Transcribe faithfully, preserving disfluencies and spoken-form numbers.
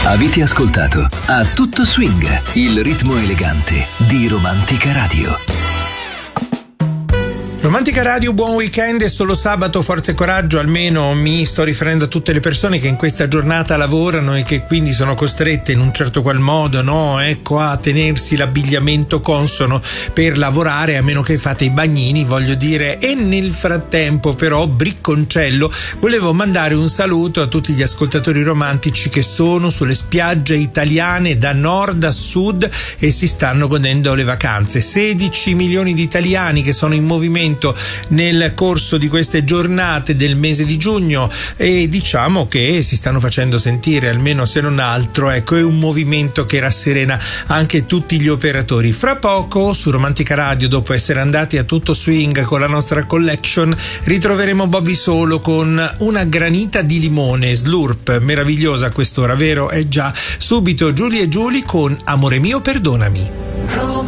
Avete ascoltato A Tutto Swing, il ritmo elegante di Romantica Radio. Romantica Radio, buon weekend. È solo sabato, forza e coraggio, almeno mi sto riferendo a tutte le persone che in questa giornata lavorano e che quindi sono costrette in un certo qual modo, no, ecco, a tenersi l'abbigliamento consono per lavorare, a meno che fate i bagnini, voglio dire. E nel frattempo però, bricconcello, volevo mandare un saluto a tutti gli ascoltatori romantici che sono sulle spiagge italiane da nord a sud e si stanno godendo le vacanze. sedici milioni di italiani che sono in movimento nel corso di queste giornate del mese di giugno e diciamo che si stanno facendo sentire, almeno se non altro, ecco, è un movimento che rasserena anche tutti gli operatori. Fra poco su Romantica Radio, dopo essere andati a tutto swing con la nostra collection, ritroveremo Bobby Solo con una granita di limone, slurp, meravigliosa a quest'ora, vero? È già subito Giulia e Giuli con Amore mio perdonami.